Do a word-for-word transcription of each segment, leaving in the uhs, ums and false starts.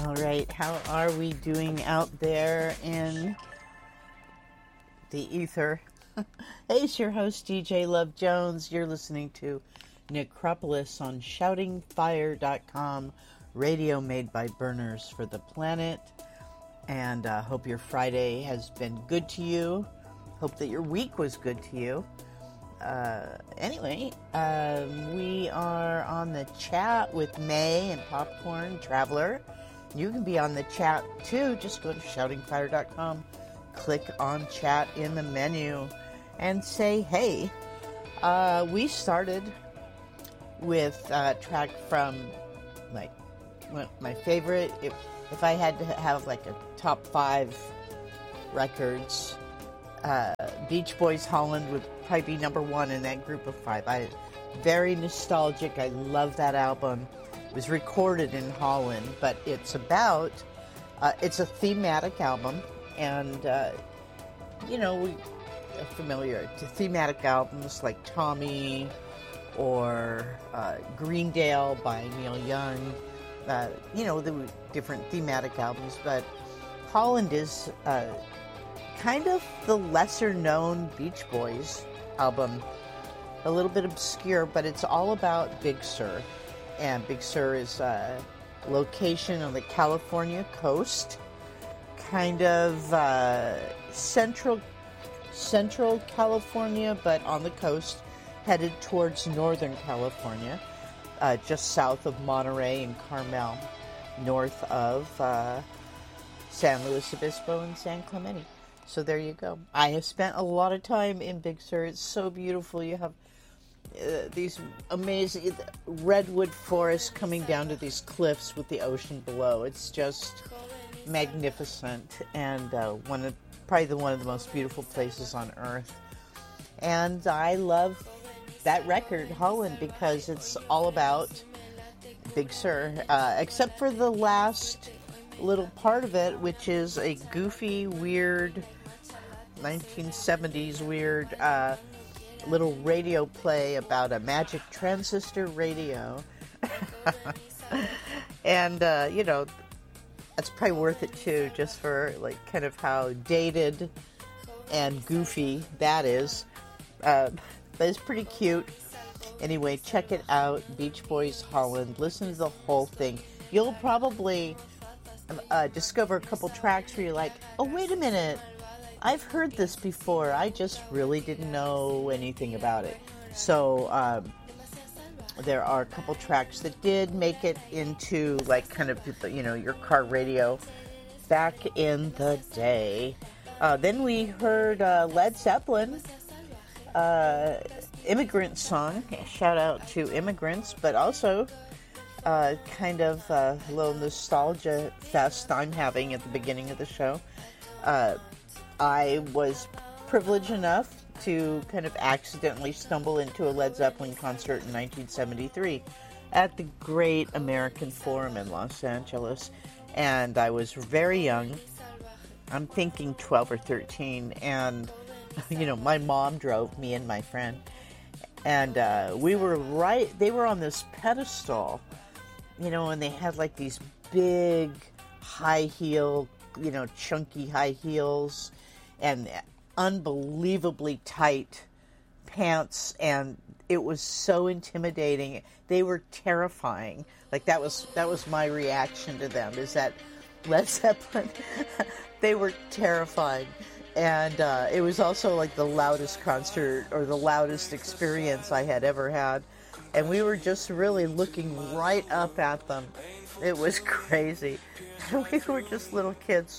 All right, how are we doing out there in the ether? Hey, it's your host, D J Love Jones. You're listening to Necropolis on shouting fire dot com, radio made by burners for the planet. And uh, hope your Friday has been good to you. Hope that your week was good to you. Uh, anyway, um, we are on the chat with May and Popcorn Traveler. You can be on the chat too. Just go to shouting fire dot com, click on chat in the menu, and say hey. Uh, we started with a track from like my favorite. If, if I had to have like a top five records, uh, Beach Boys Holland would probably be number one in that group of five. I very nostalgic. I love that album. It was recorded in Holland, but it's about uh, it's a thematic album, and uh, you know we are familiar to thematic albums like Tommy or uh, Greendale by Neil Young. Uh, you know, there were different thematic albums, but Holland is uh, kind of the lesser-known Beach Boys album. A little bit obscure, but it's all about Big Sur. And Big Sur is a location on the California coast, kind of uh, central, central California, but on the coast, headed towards Northern California, uh, just south of Monterey and Carmel, north of uh, San Luis Obispo and San Clemente. So there you go. I have spent a lot of time in Big Sur. It's so beautiful. You have uh, these amazing redwood forests coming down to these cliffs with the ocean below. It's just magnificent, and uh, one of probably the one of the most beautiful places on earth. And I love that record, Holland, because it's all about Big Sur, uh, except for the last little part of it, which is a goofy, weird, nineteen seventies weird uh, little radio play about a magic transistor radio. And, uh, you know, that's probably worth it, too, just for, like, kind of how dated and goofy that is. Uh, but it's pretty cute. Anyway, check it out, Beach Boys Holland. Listen to the whole thing. You'll probably uh, discover a couple tracks where you're like, oh, wait a minute. I've heard this before. I just really didn't know anything about it. So um, there are a couple tracks that did make it into like kind of, you know, your car radio back in the day. Uh, then we heard uh, Led Zeppelin, uh, Immigrant Song. Shout out to Immigrants, but also uh, kind of a little nostalgia fest I'm having at the beginning of the show. Uh, I was privileged enough to kind of accidentally stumble into a Led Zeppelin concert in nineteen seventy-three at the Great American Forum in Los Angeles. And I was very young. I'm thinking twelve or thirteen. And, you know, my mom drove me and my friend. And uh, we were right, they were on this pedestal, you know, and they had like these big high heel, you know, chunky high heels and unbelievably tight pants, and it was so intimidating. They were terrifying. Like that was that was my reaction to them, is that Led Zeppelin, they were terrifying. And uh, it was also like the loudest concert or the loudest experience I had ever had. And we were just really looking right up at them. It was crazy. We were just little kids.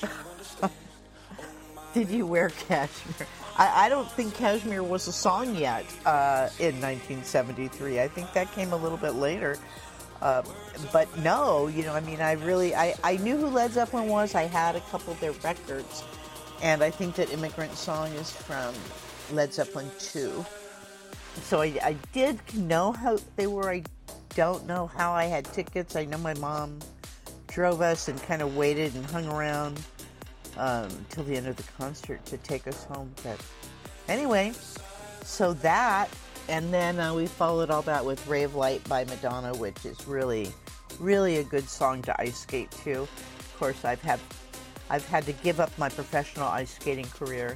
Did you wear cashmere? I, I don't think cashmere was a song yet uh, in nineteen seventy-three. I think that came a little bit later. Uh, but no, you know, I mean, I really, I, I knew who Led Zeppelin was. I had a couple of their records. And I think that Immigrant Song is from Led Zeppelin two. So I, I did know how they were. I don't know how I had tickets. I know my mom drove us and kind of waited and hung around um, till the end of the concert to take us home. But anyway, so that, and then uh, we followed all that with Ray of Light by Madonna, which is really really a good song to ice skate to. Of course, I've had I've had to give up my professional ice skating career.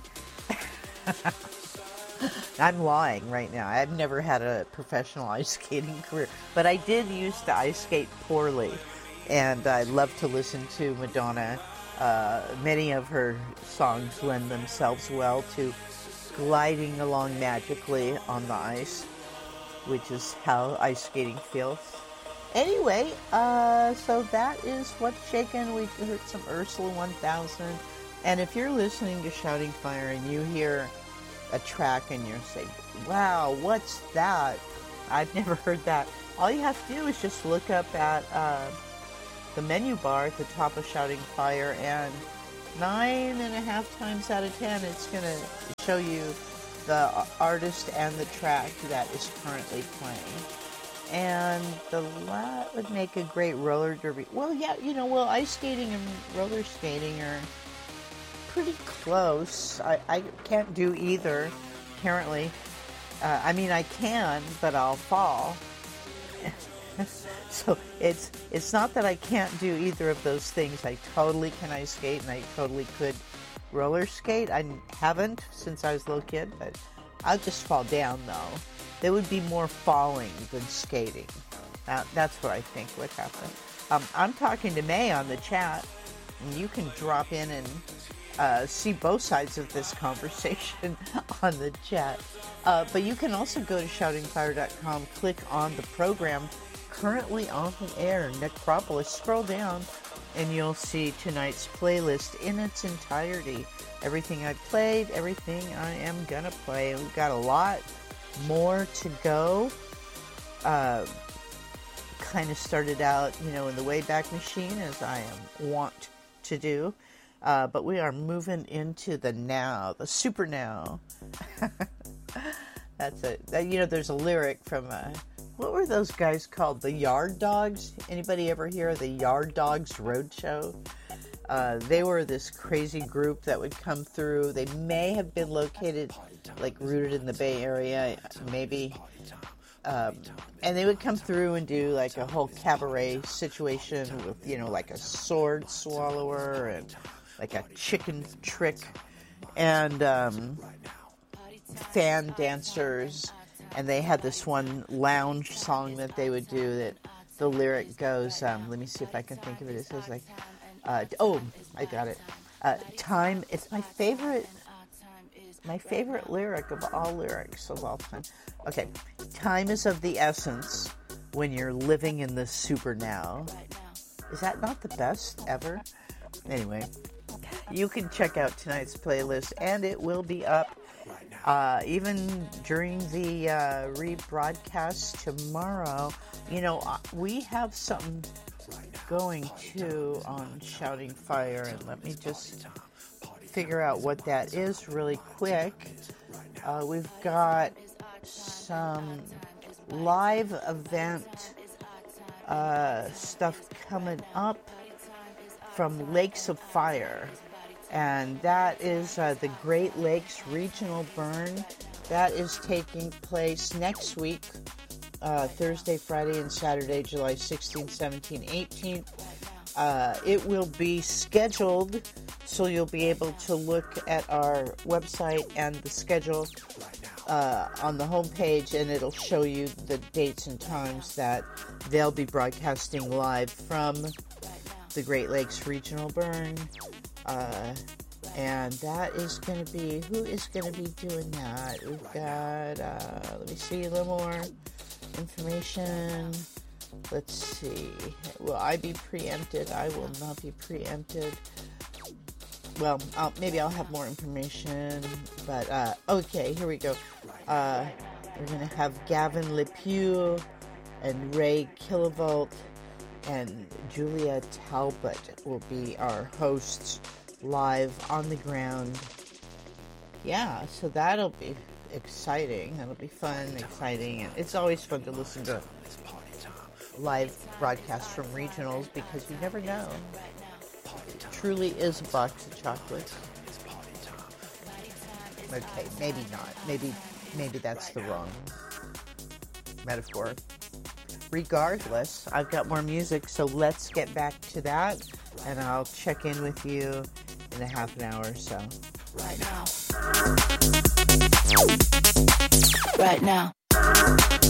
I'm lying right now. I've never had a professional ice skating career, but I did used to ice skate poorly, and I love to listen to Madonna. Uh, many of her songs lend themselves well to gliding along magically on the ice, which is how ice skating feels. Anyway, uh, so that is what's shaking. We heard some Ursula one thousand, and if you're listening to Shouting Fire and you hear a track and you're saying, wow, what's that? I've never heard that. All you have to do is just look up at uh, the menu bar at the top of Shouting Fire, and nine and a half times out of ten, it's going to show you the artist and the track that is currently playing. And the that would make a great roller derby. Well, yeah, you know, well, ice skating and roller skating are pretty close. I, I can't do either, apparently. Uh, I mean, I can, but I'll fall. So it's it's not that I can't do either of those things. I totally can ice skate, and I totally could roller skate. I haven't since I was a little kid, but I'll just fall down, though. There would be more falling than skating. Uh, that's what I think would happen. Um, I'm talking to May on the chat, and you can drop in and uh, see both sides of this conversation on the chat. Uh, but you can also go to shouting fire dot com, click on the program currently on the air, Necropolis. Scroll down, and you'll see tonight's playlist in its entirety. Everything I played, everything I am gonna play. We've got a lot more to go. Uh, kind of started out, you know, in the Wayback Machine, as I am wont to do. Uh, but we are moving into the now, the super now. That's it. You know, there's a lyric from, uh, what were those guys called? The Yard Dogs? Anybody ever hear of the Yard Dogs Roadshow? Uh, they were this crazy group that would come through. They may have been located, like, rooted in the Bay Area, maybe. Um, and they would come through and do, like, a whole cabaret situation with, you know, like a sword swallower and, like, a chicken trick and um, fan dancers. And they had this one lounge song that they would do that the lyric goes, um, let me see if I can think of it. It says, like, uh, oh, I got it. Uh, time, it's my favorite, my favorite lyric of all lyrics of all time. Okay, time is of the essence when you're living in the super now. Is that not the best ever? Anyway, you can check out tonight's playlist, and it will be up uh, even during the uh, rebroadcast tomorrow. You know, we have something going to on Shouting Fire, and let me just figure out what that is really quick. Uh, we've got some live event uh, stuff coming up from Lakes of Fire, and that is uh, the Great Lakes Regional Burn. That is taking place next week, uh, Thursday, Friday, and Saturday, July sixteenth, seventeenth, eighteenth. Uh, it will be scheduled, so you'll be able to look at our website and the schedule uh, on the homepage, and it'll show you the dates and times that they'll be broadcasting live from the Great Lakes Regional Burn. Uh, and that is going to be, who is going to be doing that? We've got, uh, let me see a little more information. Let's see. Will I be preempted? I will not be preempted. Well, I'll, maybe I'll have more information, but, uh, okay, here we go. Uh, we're going to have Gavin Lepew and Ray Kilovolt and Julia Talbot will be our hosts live on the ground. Yeah, so that'll be exciting. That'll be fun, exciting, and it's always fun to listen to live broadcasts from regionals because you never know. It truly is a box of chocolates. Okay, maybe not. Maybe maybe that's the wrong metaphor. regardless, I've got more music, so let's get back to that, and I'll check in with you in a half an hour or so. Right now. Right now.